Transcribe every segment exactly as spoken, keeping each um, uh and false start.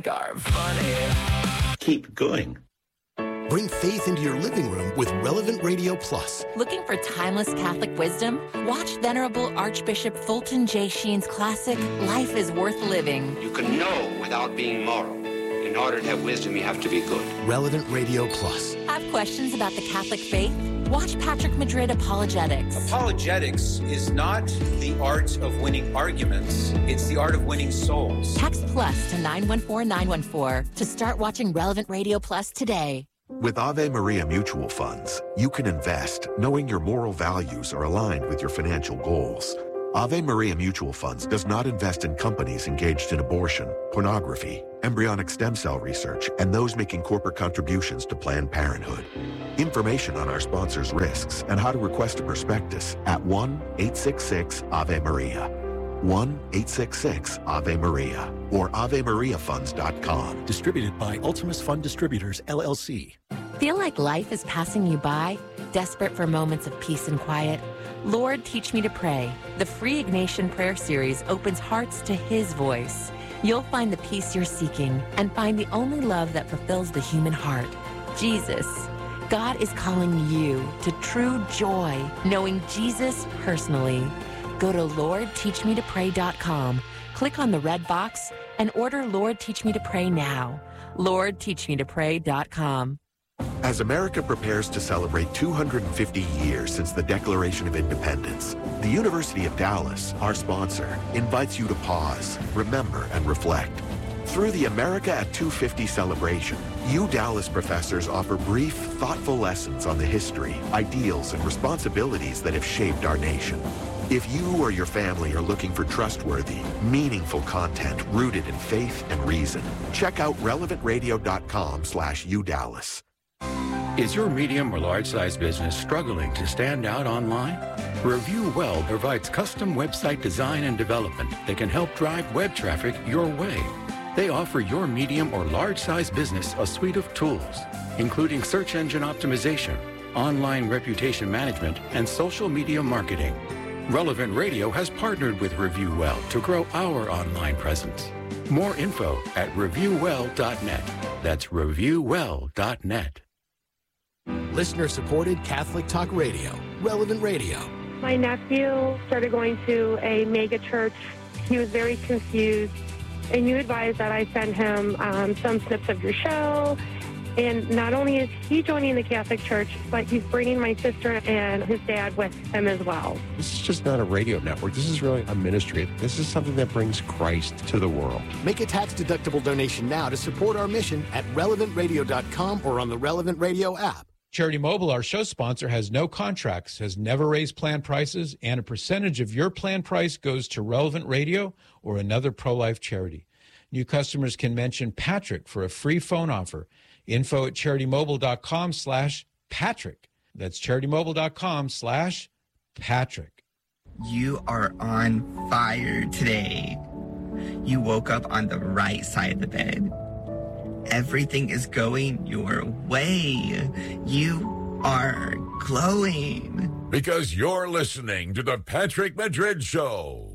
Are funny. Keep going. Bring faith into your living room with Relevant Radio Plus. Looking for timeless Catholic wisdom? Watch Venerable Archbishop Fulton J. Sheen's classic, Life is Worth Living. You can know without being moral. In order to have wisdom, you have to be good. Relevant Radio Plus. Have questions about the Catholic faith? Watch Patrick Madrid Apologetics. Apologetics is not the art of winning arguments. It's the art of winning souls. Text plus to nine one four nine one four to start watching Relevant Radio Plus today. With Ave Maria Mutual Funds, you can invest knowing your moral values are aligned with your financial goals. Ave Maria Mutual Funds does not invest in companies engaged in abortion, pornography, embryonic stem cell research, and those making corporate contributions to Planned Parenthood. Information on our sponsors' risks and how to request a prospectus at one eight six six Ave Maria. one eight six six Ave Maria or ave maria funds dot com. Distributed by Ultimus Fund Distributors, L L C. Feel like life is passing you by? Desperate for moments of peace and quiet? Lord, Teach Me to Pray. The free Ignatian Prayer Series opens hearts to His voice. You'll find the peace you're seeking and find the only love that fulfills the human heart, Jesus. God is calling you to true joy, knowing Jesus personally. Go to lord teach me to pray dot com, click on the red box, and order Lord Teach Me to Pray now. lord teach me to pray dot com. As America prepares to celebrate two hundred fifty years since the Declaration of Independence, the University of Dallas, our sponsor, invites you to pause, remember, and reflect. Through the America at two fifty celebration, U Dallas professors offer brief, thoughtful lessons on the history, ideals, and responsibilities that have shaped our nation. If you or your family are looking for trustworthy, meaningful content rooted in faith and reason, check out relevant radio dot com slash U Dallas. Is your medium or large-size business struggling to stand out online? Review Well provides custom website design and development that can help drive web traffic your way. They offer your medium or large-size business a suite of tools, including search engine optimization, online reputation management, and social media marketing. Relevant Radio has partnered with Review Well to grow our online presence. More info at review well dot net. That's review well dot net. Listener-supported Catholic Talk Radio, Relevant Radio. My nephew started going to a mega church. He was very confused, and you advised that I send him um, some snips of your show. And not only is he joining the Catholic Church, but he's bringing my sister and his dad with him as well. This is just not a radio network. This is really a ministry. This is something that brings Christ to the world. Make a tax-deductible donation now to support our mission at relevant radio dot com or on the Relevant Radio app. Charity Mobile, our show sponsor, has no contracts, has never raised plan prices, and a percentage of your plan price goes to Relevant Radio or another pro-life charity. New customers can mention Patrick for a free phone offer. Info at charity mobile dot com slash Patrick. That's charity mobile dot com slash Patrick. You are on fire today. You woke up on the right side of the bed. Everything is going your way. You are glowing. Because you're listening to the Patrick Madrid Show.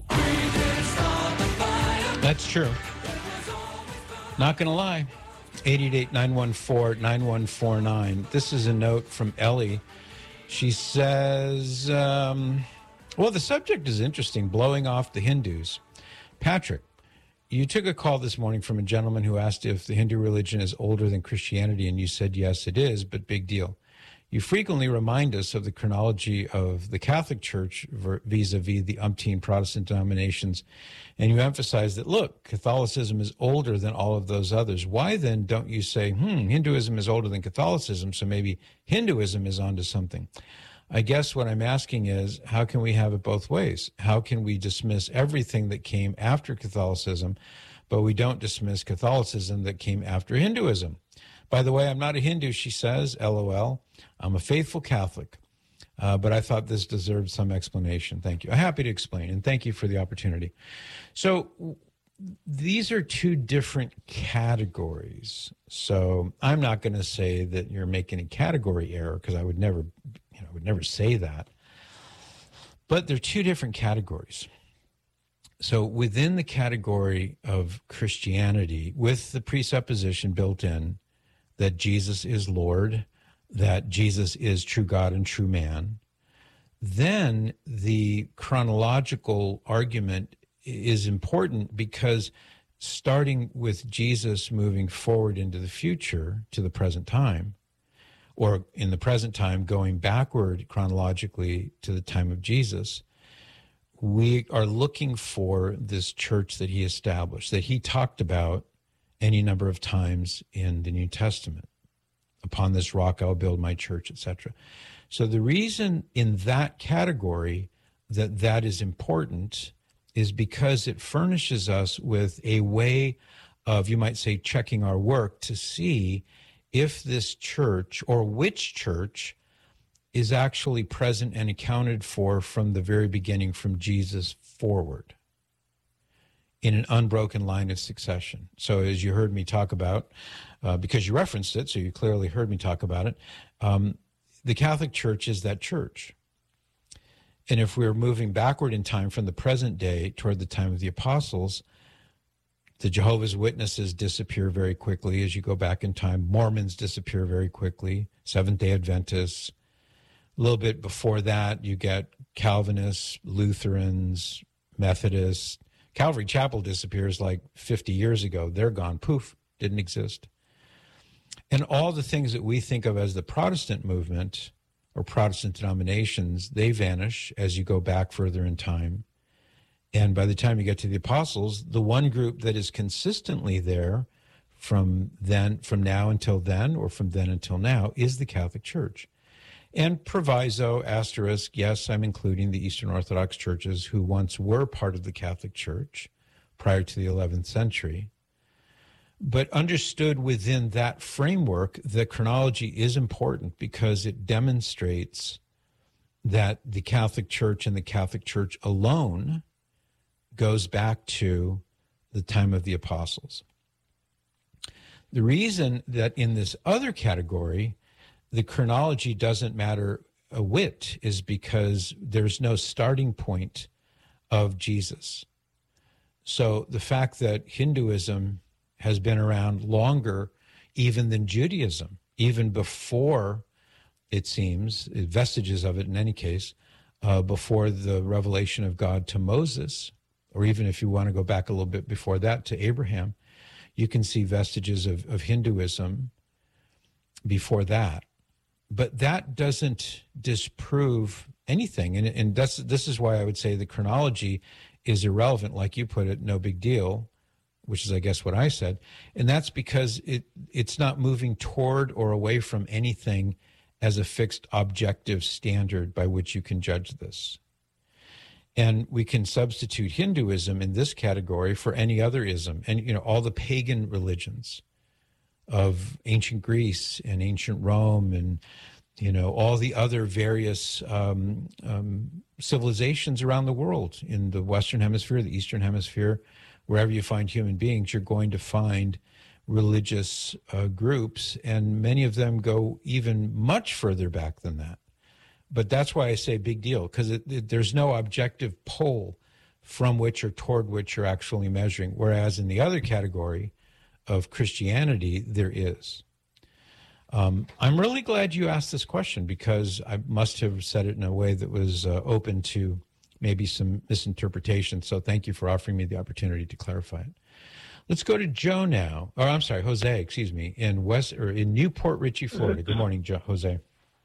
That's true. Not going to lie. eight eight eight, nine one four, nine one four nine. This is a note from Ellie. She says, um, well, the subject is interesting, blowing off the Hindus. Patrick, you took a call this morning from a gentleman who asked if the Hindu religion is older than Christianity, and you said, yes, it is, but big deal. You frequently remind us of the chronology of the Catholic Church vis-a-vis the umpteen Protestant denominations, and you emphasize that, look, Catholicism is older than all of those others. Why then don't you say, hmm, Hinduism is older than Catholicism, so maybe Hinduism is onto something? I guess what I'm asking is, how can we have it both ways? How can we dismiss everything that came after Catholicism, but we don't dismiss Catholicism that came after Hinduism? By the way, I'm not a Hindu, she says, LOL. I'm a faithful Catholic, uh, but I thought this deserved some explanation. Thank you. I'm happy to explain, and thank you for the opportunity. So these are two different categories. So I'm not going to say that you're making a category error, because I would never, you know, would never say that. But they're two different categories. So within the category of Christianity, with the presupposition built in that Jesus is Lord, that Jesus is true God and true man, then the chronological argument is important, because starting with Jesus moving forward into the future to the present time, or in the present time going backward chronologically to the time of Jesus, we are looking for this church that he established, that he talked about any number of times in the New Testament. Upon this rock I'll build my church, et cetera. So the reason in that category that that is important is because it furnishes us with a way of, you might say, checking our work to see if this church, or which church, is actually present and accounted for from the very beginning, from Jesus forward, in an unbroken line of succession. So as you heard me talk about, uh, because you referenced it, so you clearly heard me talk about it, um, the Catholic Church is that church. And if we're moving backward in time from the present day toward the time of the apostles, the Jehovah's Witnesses disappear very quickly as you go back in time. Mormons disappear very quickly. Seventh-day Adventists. A little bit before that, you get Calvinists, Lutherans, Methodists. Calvary Chapel disappears like fifty years ago. They're gone. Poof, didn't exist. And all the things that we think of as the Protestant movement or Protestant denominations, they vanish as you go back further in time. And by the time you get to the apostles, the one group that is consistently there from then, from now until then, or from then until now, is the Catholic Church. And proviso, asterisk, yes, I'm including the Eastern Orthodox churches who once were part of the Catholic Church prior to the eleventh century. But understood within that framework, the chronology is important because it demonstrates that the Catholic Church and the Catholic Church alone goes back to the time of the apostles. The reason that in this other category, the chronology doesn't matter a whit is because there's no starting point of Jesus. So the fact that Hinduism has been around longer even than Judaism, even before, it seems, vestiges of it in any case, uh, before the revelation of God to Moses, or even if you want to go back a little bit before that to Abraham, you can see vestiges of, of Hinduism before that. But that doesn't disprove anything. And, and that's, this is why I would say the chronology is irrelevant, like you put it, no big deal, which is, I guess, what I said. And that's because it it's not moving toward or away from anything as a fixed objective standard by which you can judge this. And we can substitute Hinduism in this category for any other ism. And, you know, all the pagan religions of ancient Greece and ancient Rome and, you know, all the other various um, um, civilizations around the world, in the Western Hemisphere, the Eastern Hemisphere, wherever you find human beings, you're going to find religious uh, groups, and many of them go even much further back than that. But that's why I say big deal, because it, it, there's no objective pole from which or toward which you're actually measuring, whereas in the other category of Christianity, there is. Um, I'm really glad you asked this question, because I must have said it in a way that was uh, open to maybe some misinterpretation. So thank you for offering me the opportunity to clarify it. Let's go to Joe now. Or I'm sorry, Jose, excuse me, in West or in Newport Richey, Florida. Good morning, Joe, Jose.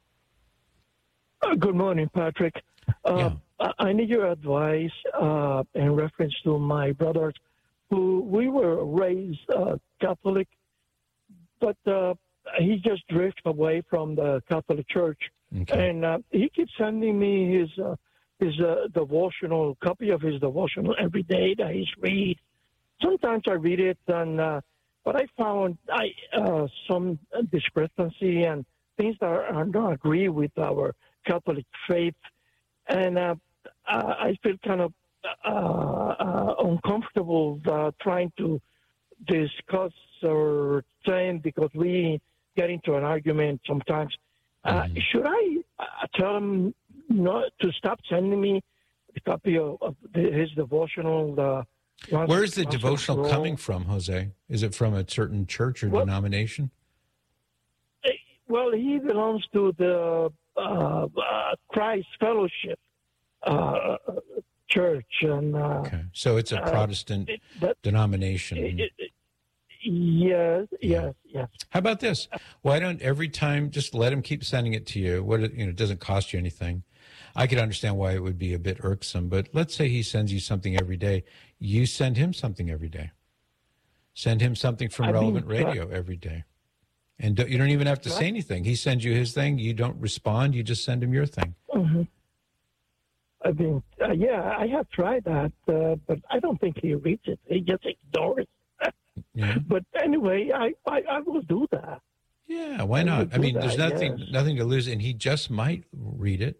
Uh, good morning, Patrick. Uh, yeah. I need your advice uh, in reference to my brothers, who we were raised uh, Catholic, but uh, he just drifted away from the Catholic Church, okay. and uh, he keeps sending me his. Uh, his uh, devotional, copy of his devotional every day that he's read. Sometimes I read it, and uh, but I found I uh, some discrepancy and things that are, are don't agree with our Catholic faith, and uh, I feel kind of uh, uh, uncomfortable uh, trying to discuss or saying, because we get into an argument sometimes. Uh, mm-hmm. Should I uh, tell him not to stop sending me a copy of, of his devotional. Uh, Where's the devotional coming from, Jose? Is it from a certain church or well, denomination? Well, he belongs to the uh, uh, Christ Fellowship uh, Church, and uh, okay, so it's a Protestant uh, it, but, denomination. It, it, yes, yes, yes. How about this? Why don't every time just let him keep sending it to you? What you know, it doesn't cost you anything. I could understand why it would be a bit irksome, but let's say he sends you something every day. You send him something every day. Send him something from I Relevant mean, Radio every day. And don't, you don't even have to say anything. He sends you his thing. You don't respond. You just send him your thing. Mm-hmm. I mean, uh, yeah, I have tried that, uh, but I don't think he reads it. He just ignores it. Yeah. But anyway, I, I, I will do that. Yeah, why not? I, I mean, that, there's nothing yes. nothing to lose, and he just might read it.